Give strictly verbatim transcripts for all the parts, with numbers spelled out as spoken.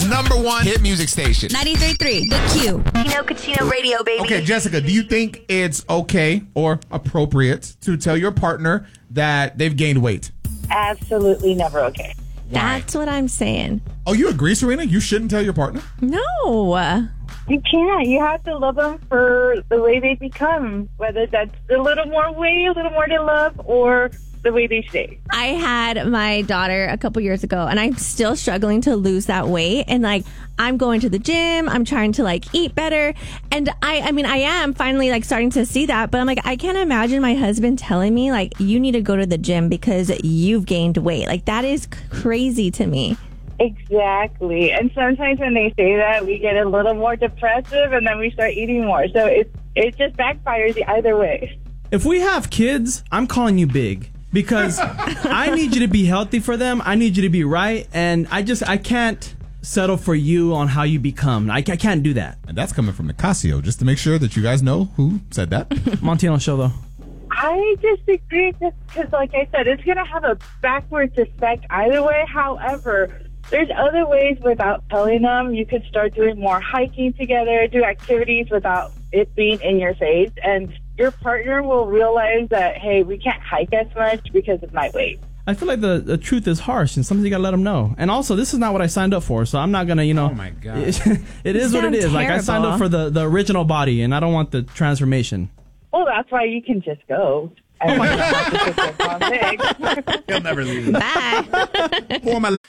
number one hit music station. ninety-three point three, The Q. Kachino Kachino Radio, baby. Okay, Jessica, do you think it's okay or appropriate to tell your partner that they've gained weight? Absolutely never okay. That's what I'm saying. Oh, you agree, Serena? You shouldn't tell your partner? No. You can't. You have to love them for the way they become, whether that's a little more weight, a little more to love, or the way they stay. I had my daughter a couple years ago, and I'm still struggling to lose that weight. And like, I'm going to the gym. I'm trying to like eat better. And I, I mean, I am finally like starting to see that. But I'm like, I can't imagine my husband telling me like, you need to go to the gym because you've gained weight. Like, that is crazy to me. Exactly. And sometimes when they say that, we get a little more depressive, and then we start eating more. So it it just backfires either way. If we have kids, I'm calling you big. Because I need you to be healthy for them. I need you to be right. And I just, I can't settle for you on how you become. I, I can't do that. And that's coming from Nicasio, just to make sure that you guys know who said that. Montano Show, though. I disagree because, like I said, it's going to have a backwards effect either way. However, there's other ways without telling them. You could start doing more hiking together, do activities without it being in your face. And your partner will realize that, hey, we can't hike as much because of my weight. I feel like the, the truth is harsh, and sometimes you gotta let them know. And also, this is not what I signed up for, so I'm not gonna, you know. Oh my God. It, it is what it is. Terrible. Like, I signed up for the, the original body, and I don't want the transformation. Well, that's why you can just go. Oh my God. He'll never leave. Bye. For my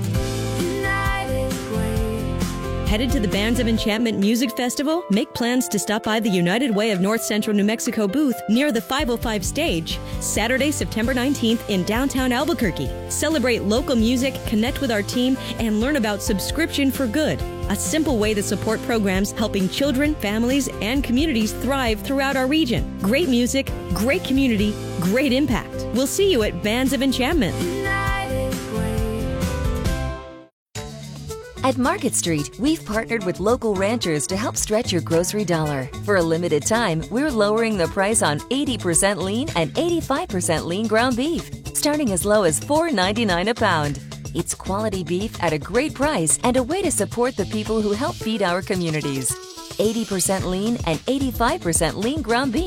Headed to the Bands of Enchantment Music Festival? Make plans to stop by the United Way of North Central New Mexico booth near the five oh five stage, Saturday, September nineteenth in downtown Albuquerque. Celebrate local music, connect with our team, and learn about Subscription for Good, a simple way to support programs helping children, families, and communities thrive throughout our region. Great music, great community, great impact. We'll see you at Bands of Enchantment. At Market Street, we've partnered with local ranchers to help stretch your grocery dollar. For a limited time, we're lowering the price on eighty percent lean and eighty-five percent lean ground beef, starting as low as four ninety-nine a pound. It's quality beef at a great price and a way to support the people who help feed our communities. eighty percent lean and eighty-five percent lean ground beef.